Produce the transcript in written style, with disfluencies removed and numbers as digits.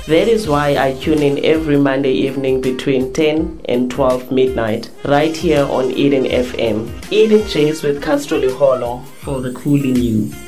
That is why I tune in every Monday evening between 10 and 12 midnight, right here on Eden FM. Eden Chase with Castrol Holo for the cool in you.